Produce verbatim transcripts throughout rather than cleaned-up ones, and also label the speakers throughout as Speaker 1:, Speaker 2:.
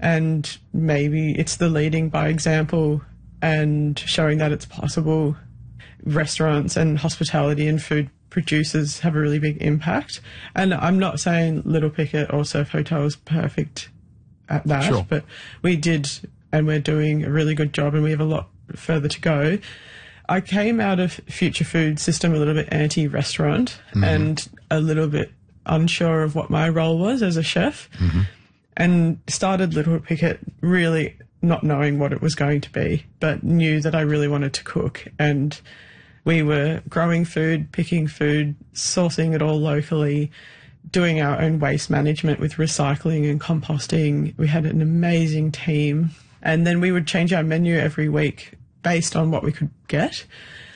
Speaker 1: And maybe it's the leading by example and showing that it's possible. Restaurants and hospitality and food producers have a really big impact. And I'm not saying Little Picket or Surf Hotel is perfect at that,
Speaker 2: sure.
Speaker 1: but we did, and we're doing a really good job, and we have a lot further to go. I came out of Future Food System a little bit anti-restaurant mm-hmm. and a little bit unsure of what my role was as a chef,
Speaker 2: mm-hmm.
Speaker 1: and started Little Picket really not knowing what it was going to be, but knew that I really wanted to cook. And we were growing food, picking food, sourcing it all locally, doing our own waste management with recycling and composting. We had an amazing team. And then we would change our menu every week based on what we could get.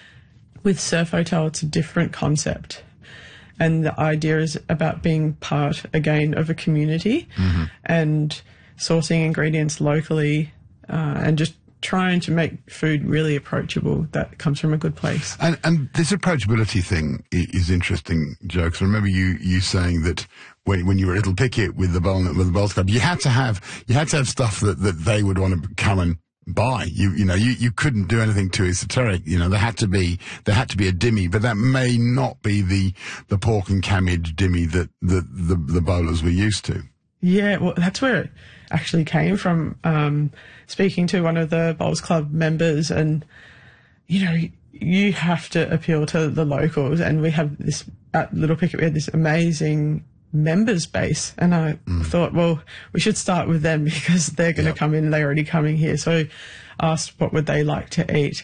Speaker 1: With Surf Hotel, it's a different concept. And the idea is about being part, again, of a community
Speaker 2: mm-hmm.
Speaker 1: and sourcing ingredients locally uh, and just trying to make food really approachable that comes from a good place.
Speaker 2: And, and this approachability thing is interesting, Joe, because I remember you, you saying that when, when you were at Little Picket with the Bowl, with the Bowls Club, you had to have, you had to have stuff that, that they would want to come and buy. You, you know, you, you couldn't do anything too esoteric. You know, there had to be, there had to be a dimmy, but that may not be the, the pork and cabbage dimmy that the, the, the bowlers were used to.
Speaker 1: Yeah, well, that's where it actually came from. Um, speaking to one of the Bowls Club members, and, you know, you have to appeal to the locals, and we have this, at Little Picket, we had this amazing members base, and I mm. thought, well, we should start with them because they're going to yep. come in, they're already coming here. So I asked what would they like to eat.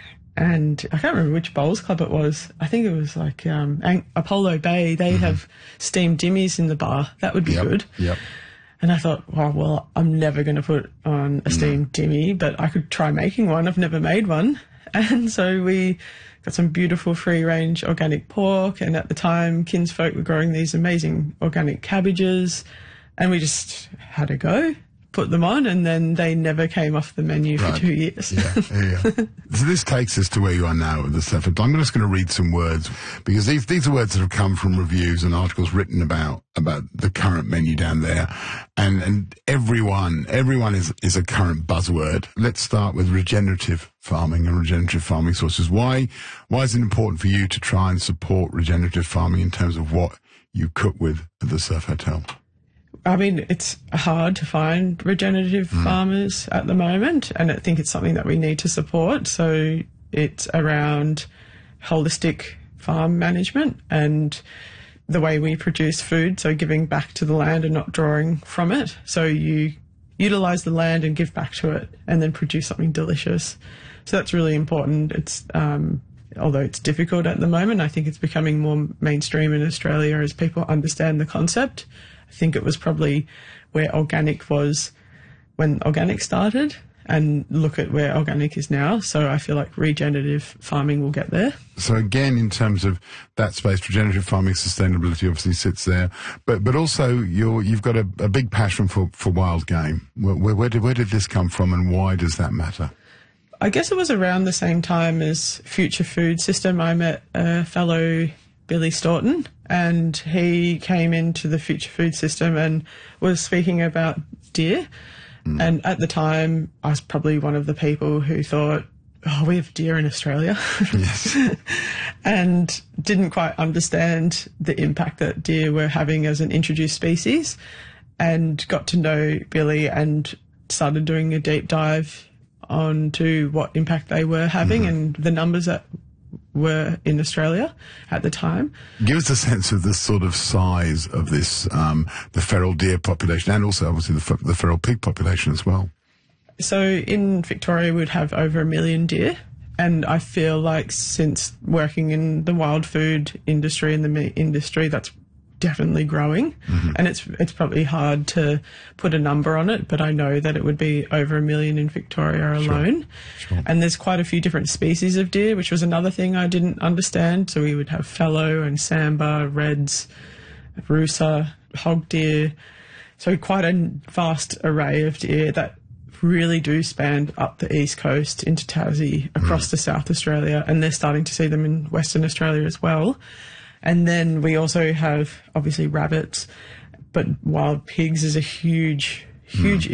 Speaker 1: And I can't remember which Bowls Club it was. I think it was like um, Apollo Bay. They mm-hmm. have steamed dimmies in the bar. That would be
Speaker 2: yep.
Speaker 1: good.
Speaker 2: Yep.
Speaker 1: And I thought, well, well, I'm never going to put on a steamed mm. dimmy, but I could try making one. I've never made one. And so we got some beautiful free-range organic pork. And at the time, Kinsfolk were growing these amazing organic cabbages. And we just had a go. Put them on, and then they never came off the menu
Speaker 2: right.
Speaker 1: for two years.
Speaker 2: Yeah, yeah. So this takes us to where you are now with the stuff. I'm just going to read some words, because these these are words that have come from reviews and articles written about about the current menu down there, and and everyone everyone is is a current buzzword. Let's start with regenerative farming and regenerative farming sources. Why why is it important for you to try and support regenerative farming in terms of what you cook with at the Surf Hotel?
Speaker 1: I mean, it's hard to find regenerative mm. farmers at the moment, and I think it's something that we need to support. So it's around holistic farm management and the way we produce food, so giving back to the land and not drawing from it. So you utilise the land and give back to it and then produce something delicious. So that's really important. It's um, although it's difficult at the moment, I think it's becoming more mainstream in Australia as people understand the concept. I think it was probably where organic was when organic started, and look at where organic is now. So I feel like regenerative farming will get there.
Speaker 2: So again, in terms of that space, regenerative farming, sustainability obviously sits there, but but also you're, you've got a, a big passion for, for wild game. Where, where, where, did, where did this come from, and why does that matter?
Speaker 1: I guess it was around the same time as Future Food System. I met a fellow, Billy Staunton, and he came into the Future Food System and was speaking about deer. Mm. And at the time, I was probably one of the people who thought, oh, we have deer in Australia.
Speaker 2: Yes.
Speaker 1: And didn't quite understand the impact that deer were having as an introduced species, and got to know Billy and started doing a deep dive onto what impact they were having mm. and the numbers that were in Australia at the time.
Speaker 2: Give us a sense of the sort of size of this, um, the feral deer population, and also obviously the, the feral pig population as well.
Speaker 1: So in Victoria, we'd have over a million deer. And I feel like since working in the wild food industry and the meat industry, that's definitely growing. Mm-hmm. And it's it's probably hard to put a number on it, but I know that it would be over a million in Victoria alone.
Speaker 2: Sure. Sure. And
Speaker 1: there's quite a few different species of deer, which was another thing I didn't understand. So we would have fallow and sambar, reds, rusa, hog deer. So quite a vast array of deer that really do span up the east coast into Tassie, across mm. to South Australia, and they're starting to see them in Western Australia as well. And then we also have, obviously, rabbits, but wild pigs is a huge, huge mm.